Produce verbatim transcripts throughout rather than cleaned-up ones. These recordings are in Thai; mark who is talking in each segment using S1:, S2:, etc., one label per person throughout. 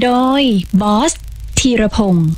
S1: ดยบอสธีรพงศ์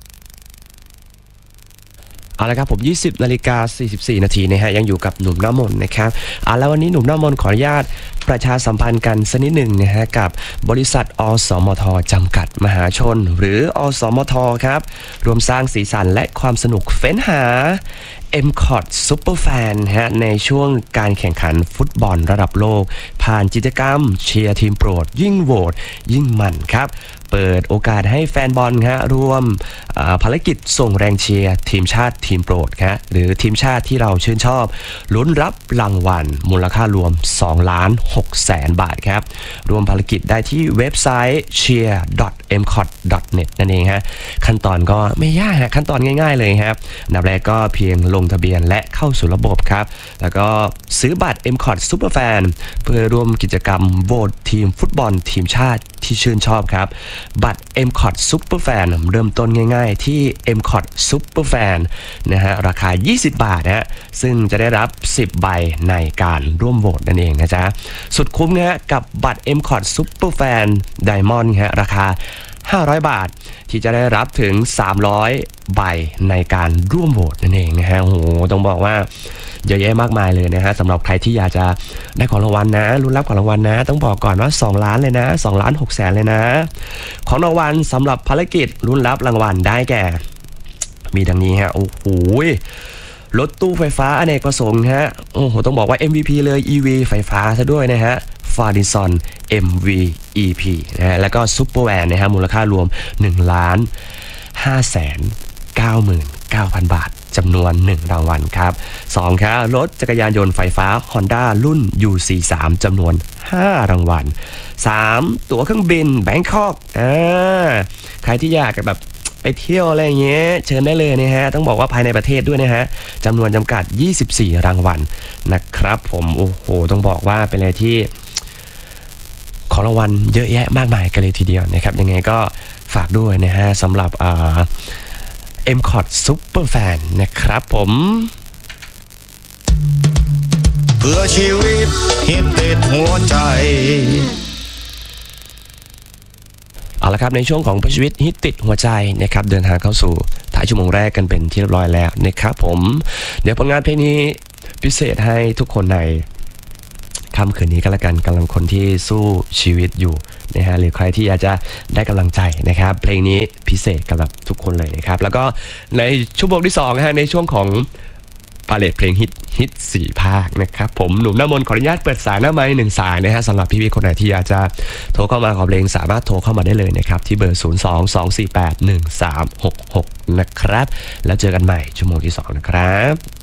S2: เอาละครับผมยี่สิบนาฬิกาสี่สิบสี่นาทีนะฮะยังอยู่กับหนุ่มน้ำมนต์นะครับอ่าแล้ววันนี้หนุ่มน้ำมนต์ขออนุญาตประชาสัมพันธ์กันสักนิดหนึ่งนะฮะกับบริษัทอสมทจำกัดมหาชนหรืออสมทครับรวมสร้างสีสันและความสนุกเฟ้นหา เอ็ม ซี โอ ที Superfan ฮะในช่วงการแข่งขันฟุตบอลระดับโลกผ่านกิจกรรมเชียร์ทีมโปรดยิ่งโหวตยิ่งมันครับเปิดโอกาสให้แฟนบอลฮะร่วมภารกิจส่งแรงเชียร์ทีมชาติทีมโปรดครับหรือทีมชาติที่เราชื่นชอบลุ้นรับรางวัลมูลค่ารวมสองล้านหกแสนบาทครับรวมภารกิจได้ที่เว็บไซต์ เชียร์ ดอท เอ็ม ซี โอ ที ดอท เน็ต นั่นเองฮะขั้นตอนก็ไม่ยากฮะขั้นตอนง่ายๆเลยครับอันดับแรกก็เพียงลงทะเบียนและเข้าสู่ระบบครับแล้วก็ซื้อบัตร เอ็ม ซี โอ ที Superfan เพื่อร่วมกิจกรรมโหวตทีมฟุตบอลทีมชาติที่ชื่นชอบครับบัตร เอ็ม ซี โอ ที Superfan เริ่มต้นง่ายๆที่ เอ็ม ซี โอ ที Superfan นะฮะราคายี่สิบบาทนะฮะซึ่งจะได้รับสิบใบในการร่วมโหวตนั่นเองนะจ๊ะสุดคุ้มนะฮะกับบัตร เอ็ม ซี โอ ที Superfan Diamond ฮะราคาห้าร้อยบาทที่จะได้รับถึงสามร้อยใบในการร่วมโหวตนั่นเองนะฮะโอ้โหต้องบอกว่าเยอะแยะมากมายเลยนะฮะสำหรับใครที่อยากจะได้ของรางวัลนะลุ้นรับของรางวัลนะต้องบอกก่อนว่าสองล้านเลยนะสองล้านหกแสนเลยนะของรางวัลสำหรับภารกิจลุ้นรับรางวัลได้แก่มีดังนี้ฮะโอ้โหรถตู้ไฟฟ้าอเนกประสงค์ฮะโอ้โหต้องบอกว่า เอ็ม วี พี เลย อี วี ไฟฟ้าซะด้วยนะฮะฟาร์ดิซอน เอ็ม วี อี พี นะฮะแล้วก็ซุปเปอร์แวนนะฮะมูลค่ารวมหนึ่งล้านห้าแสนเก้าหมื่นเก้าพันบาทจำนวนหนึ่งรางวัลครับสองครับรถจักรยานยนต์ไฟฟ้า Honda รุ่น ยู สี่สิบสาม จำนวนห้ารางวัลสามตั๋วเครื่องบินแบงคอกอ่าใครที่อยากแบบไปเที่ยวอะไรอย่างเงี้ยเชิญได้เลยนะฮะต้องบอกว่าภายในประเทศด้วยนะฮะจำนวนจำกัดยี่สิบสี่รางวัลนะครับผมโอ้โหต้องบอกว่าเป็นอะไรที่ของรางวัลเยอะแยะมากมายกันเลยทีเดียวนะครับยังไงก็ฝากด้วยนะฮะสำหรับอ่า เอ็ม ซี โอ ที Superfan นะครับผม
S3: เพื่อชีวิตฮิตติดหัวใจ
S2: เอาละครับในช่วงของชีวิตฮิตติดหัวใจนะครับเดินทางเข้าสู่ท้ายชั่วโมงแรกกันเป็นที่เรียบร้อยแล้วนะครับผมเดี๋ยวผลงานเพลงนี้พิเศษให้ทุกคนในค่ำคืนนี้ก็แล้วกันกำลังคนที่สู้ชีวิตอยู่นะฮะหรือใครที่อยากจะได้กำลังใจนะครับเพลงนี้พิเศษกับแบบทุกคนเลยนะครับแล้วก็ในชั่วโมงที่สองนะฮะในช่วงของพาเลทเพลงฮิตฮิตสี่ภาคนะครับผมหนุ่มน้ำมนต์ขออนุญาตเปิดสายหน้าไมค์หนึ่งสายนะฮะสำหรับพี่ๆคนไหนที่อยากจะโทรเข้ามาขอเพลงสามารถโทรเข้ามาได้เลยนะครับที่เบอร์ศูนย์ สอง สอง สี่ แปด หนึ่ง สาม หก หกนะครับแล้วเจอกันใหม่ชั่วโมงที่สองนะครับ